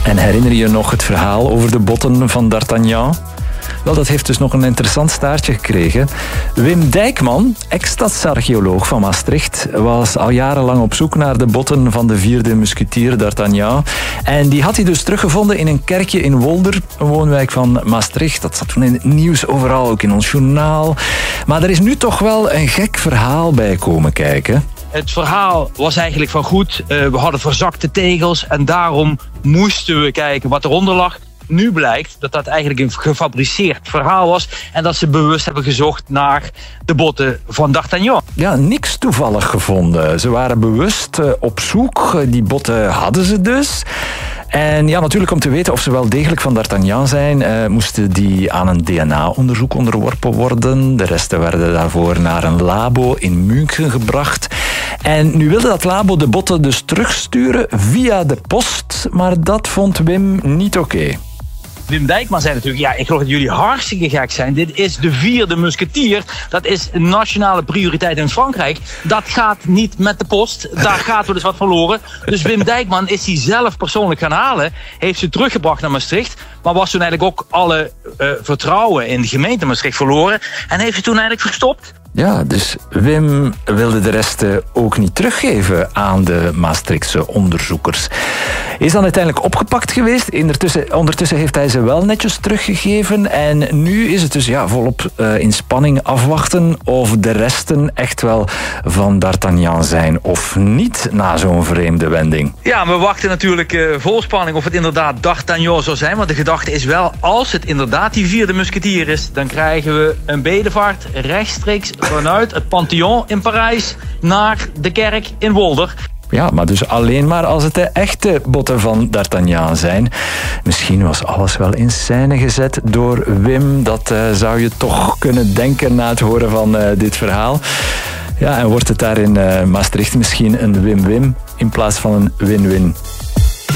En herinner je nog het verhaal over de botten van D'Artagnan? Wel, dat heeft dus nog een interessant staartje gekregen. Wim Dijkman, ex-stadsarcheoloog van Maastricht, was al jarenlang op zoek naar de botten van de vierde musketier D'Artagnan. En die had hij dus teruggevonden in een kerkje in Wolder, een woonwijk van Maastricht. Dat zat toen in het nieuws, overal, ook in ons journaal. Maar er is nu toch wel een gek verhaal bij komen kijken. Het verhaal was eigenlijk van goed. We hadden verzakte tegels en daarom moesten we kijken wat eronder lag. Nu blijkt dat dat eigenlijk een gefabriceerd verhaal was en dat ze bewust hebben gezocht naar de botten van D'Artagnan. Ja, niks toevallig gevonden. Ze waren bewust op zoek. Die botten hadden ze dus. En ja, natuurlijk om te weten of ze wel degelijk van D'Artagnan zijn, moesten die aan een DNA-onderzoek onderworpen worden. De resten werden daarvoor naar een labo in München gebracht. En nu wilde dat labo de botten dus terugsturen via de post, maar dat vond Wim niet oké. Wim Dijkman zei natuurlijk, ja, ik geloof dat jullie hartstikke gek zijn. Dit is de vierde musketier. Dat is een nationale prioriteit in Frankrijk. Dat gaat niet met de post. Daar gaat wel eens wat verloren. Dus Wim Dijkman is die zelf persoonlijk gaan halen. Heeft ze teruggebracht naar Maastricht. Maar was toen eigenlijk ook alle vertrouwen in de gemeente Maastricht verloren. En heeft ze toen eigenlijk verstopt. Ja, dus Wim wilde de resten ook niet teruggeven aan de Maastrichtse onderzoekers. Is dan uiteindelijk opgepakt geweest. Ondertussen heeft hij ze wel netjes teruggegeven. En nu is het dus volop in spanning afwachten of de resten echt wel van D'Artagnan zijn of niet na zo'n vreemde wending. Ja, we wachten natuurlijk vol spanning of het inderdaad D'Artagnan zou zijn. Want de gedachte is wel, als het inderdaad die vierde musketier is, dan krijgen we een bedevaart rechtstreeks vanuit het Pantheon in Parijs naar de kerk in Wolder. Ja, maar dus alleen maar als het de echte botten van D'Artagnan zijn. Misschien was alles wel in scène gezet door Wim. Dat zou je toch kunnen denken na het horen van dit verhaal. Ja, en wordt het daar in Maastricht misschien een win-win in plaats van een win-win?